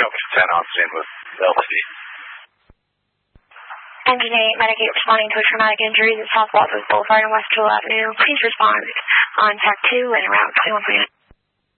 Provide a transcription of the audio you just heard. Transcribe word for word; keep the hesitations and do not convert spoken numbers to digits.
Officer ten, Austin with L T D. Engine eight, Medicaid responding to a traumatic injury at South Walters Boulevard and West Jewel Avenue. Please respond on T A C two and around twenty-one point nine.